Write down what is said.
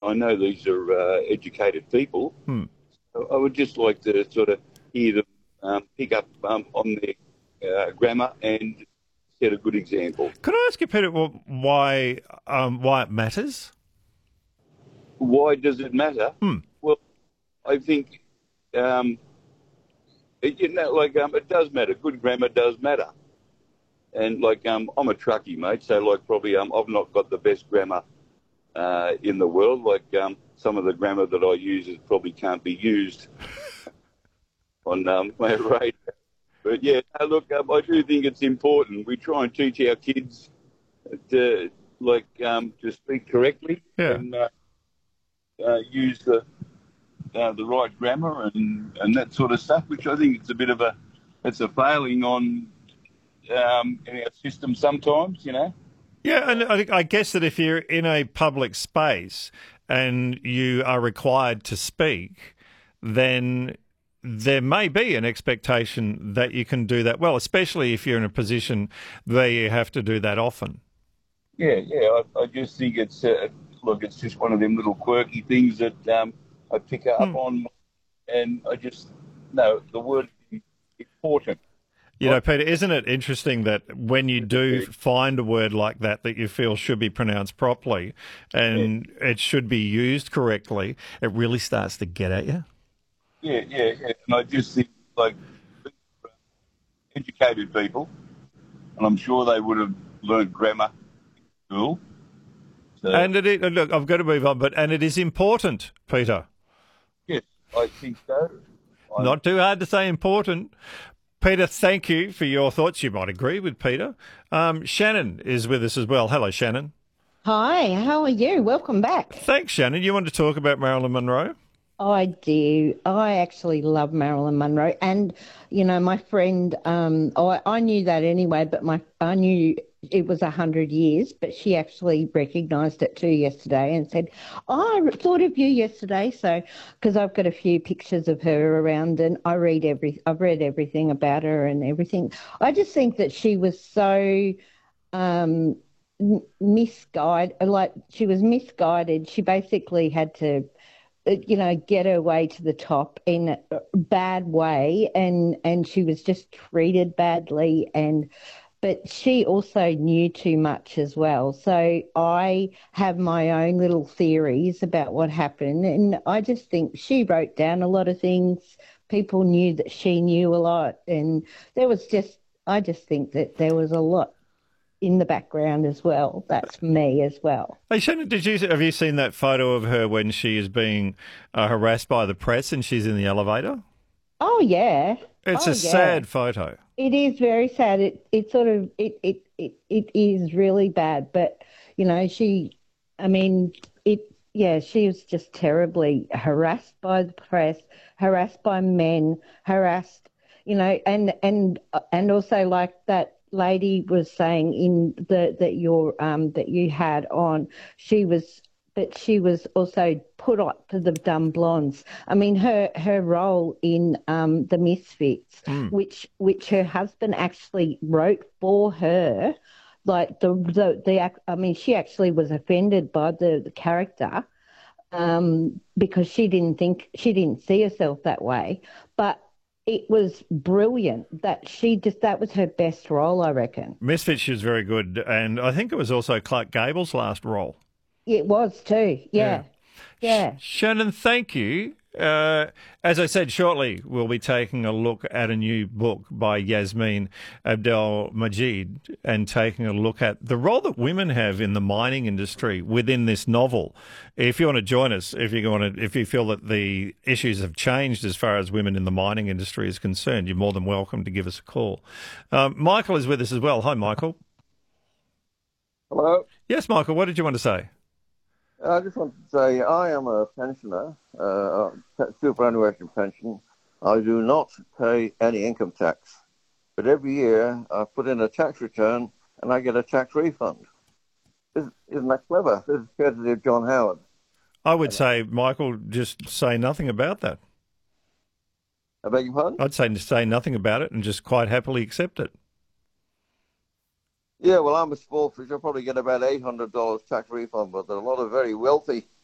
I know these are educated people. Hmm. So I would just like to sort of hear them pick up on their grammar and set a good example. Could I ask you, Peter, why it matters? Why does it matter? Hmm. Well, I think it does matter. Good grammar does matter. And I'm a truckie, mate, so probably I've not got the best grammar in the world. Some of the grammar that I use probably can't be used on my radio. But yeah, no, look, I do think it's important. We try and teach our kids to speak correctly Yeah. and use the right grammar and that sort of stuff. Which I think it's a failing on in our system sometimes. Yeah, and I guess that if you're in a public space and you are required to speak, then there may be an expectation that you can do that well, especially if you're in a position where you have to do that often. Yeah. I just think it's just one of them little quirky things that I pick up on, and I just know the word is important. You know, Peter, isn't it interesting that when you do find a word like that you feel should be pronounced properly and it should be used correctly, it really starts to get at you? Yeah. And I just think, educated people, and I'm sure they would have learned grammar in school. So, And look, I've got to move on, and it is important, Peter. yes, I think so. Not too hard to say important. Peter, thank you for your thoughts. You might agree with Peter. Shannon is with us as well. Hello, Shannon. Hi, how are you? Welcome back. Thanks, Shannon. You want to talk about Marilyn Monroe? I do. I actually love Marilyn Monroe. And, my friend, I knew that anyway, but I knew it was 100 years, but she actually recognised it too yesterday and said, oh, I thought of you yesterday. So, because I've got a few pictures of her around and I've read everything about her and everything. I just think that she was so misguided, she was misguided. She basically had to get her way to the top in a bad way, and she was just treated badly, but she also knew too much as well. So I have my own little theories about what happened, and I just think she wrote down a lot of things. People knew that she knew a lot, and I just think that there was a lot in the background as well. That's me as well. Hey, Shannon, have you seen that photo of her when she is being harassed by the press and she's in the elevator? Oh yeah, it's a sad photo. It is very sad. It is really bad. But she was just terribly harassed by the press, harassed by men, harassed, and also like that lady was saying that you had on, she was also put up for the Dumb Blondes. I mean, her role in the Misfits, which her husband actually wrote for her, like she actually was offended by the character because she didn't see herself that way, but it was brilliant that was her best role, I reckon. Misfits, she was very good, and I think it was also Clark Gable's last role. It was too, yeah. Shannon, thank you. As I said, shortly we'll be taking a look at a new book by Yasmin Abdel-Majid and taking a look at the role that women have in the mining industry within this novel. If you want to join us, if you feel that the issues have changed as far as women in the mining industry is concerned, you're more than welcome to give us a call. Michael is with us as well. Hi, Michael. Hello. Yes, Michael, what did you want to say? I just want to say I am a pensioner, superannuation pension. I do not pay any income tax, but every year I put in a tax return and I get a tax refund. Isn't that clever? This is courtesy of John Howard. I would say, Michael, just say nothing about that. I beg your pardon? I'd say nothing about it and just quite happily accept it. Yeah, well, I'm a small fish. I'll probably get about $800 tax refund, but there are a lot of very wealthy